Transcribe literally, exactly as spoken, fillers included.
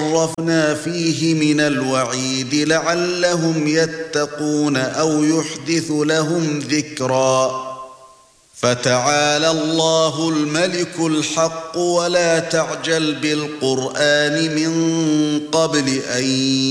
صرفنا فيه من الوعيد لعلهم يتقون أو يحدث لهم ذكرا فتعالى الله الملك الحق ولا تعجل بالقرآن من قبل أن